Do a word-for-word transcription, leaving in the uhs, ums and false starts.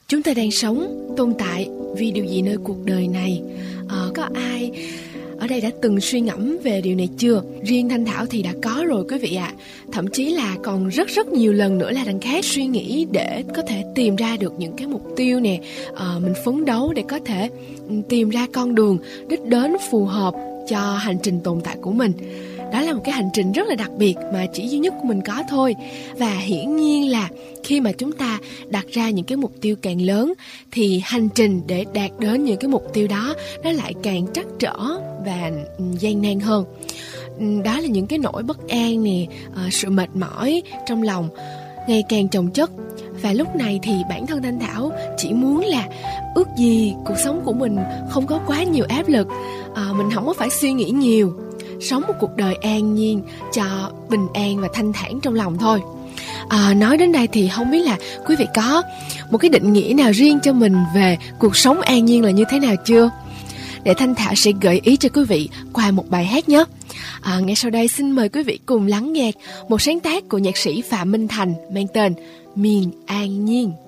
Chúng ta đang sống, tồn tại vì điều gì nơi cuộc đời này? À, có ai ở đây đã từng suy ngẫm về điều này chưa? Riêng Thanh Thảo thì đã có rồi quý vị ạ. À. Thậm chí là còn rất rất nhiều lần nữa là đằng khác suy nghĩ để có thể tìm ra được những cái mục tiêu nè, à, mình phấn đấu để có thể tìm ra con đường đích đến phù hợp cho hành trình tồn tại của mình. Đó là một cái hành trình rất là đặc biệt mà chỉ duy nhất của mình có thôi. Và hiển nhiên là khi mà chúng ta đặt ra những cái mục tiêu càng lớn thì hành trình để đạt đến những cái mục tiêu đó nó lại càng trắc trở và gian nan hơn. Đó là những cái nỗi bất an nè, sự mệt mỏi trong lòng ngày càng chồng chất. Và lúc này thì bản thân Thanh Thảo chỉ muốn là ước gì cuộc sống của mình không có quá nhiều áp lực, à, mình không có phải suy nghĩ nhiều, sống một cuộc đời an nhiên cho bình an và thanh thản trong lòng thôi. À, nói đến đây thì không biết là quý vị có một cái định nghĩa nào riêng cho mình về cuộc sống an nhiên là như thế nào chưa? Để Thanh Thảo sẽ gợi ý cho quý vị qua một bài hát nhé. À, ngay sau đây xin mời quý vị cùng lắng nghe một sáng tác của nhạc sĩ Phạm Minh Thành mang tên Miền An Nhiên.